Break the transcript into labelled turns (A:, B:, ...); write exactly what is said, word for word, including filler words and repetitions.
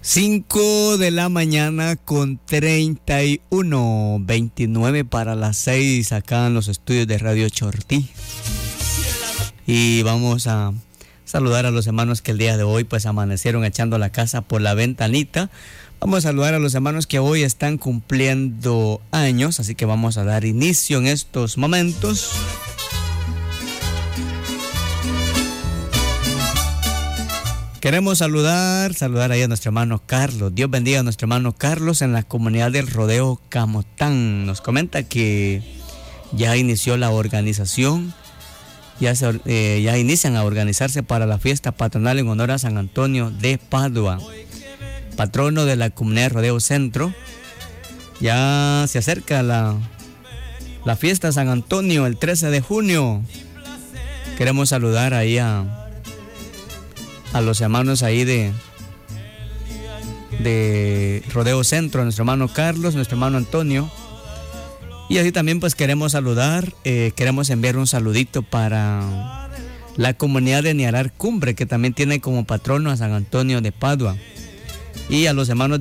A: cinco de la mañana con treinta y uno, veintinueve para las seis acá en los estudios de Radio Chortí. Y vamos a saludar a los hermanos que el día de hoy pues amanecieron echando la casa por la ventanita. Vamos a saludar a los hermanos que hoy están cumpliendo años, así que vamos a dar inicio en estos momentos. Queremos saludar, saludar ahí a nuestro hermano Carlos. Dios bendiga a nuestro hermano Carlos en la comunidad del Rodeo Camotán. Nos comenta que ya inició la organización, ya, se, eh, ya inician a organizarse para la fiesta patronal en honor a San Antonio de Padua, patrono de la comunidad de Rodeo Centro. Ya se acerca la, la fiesta de San Antonio el trece de junio. Queremos saludar ahí a... a los hermanos ahí de de Rodeo Centro, a nuestro hermano Carlos, nuestro hermano Antonio. Y así también pues queremos saludar, eh, queremos enviar un saludito para la comunidad de Niarar Cumbre, que también tiene como patrono a San Antonio de Padua. Y a los hermanos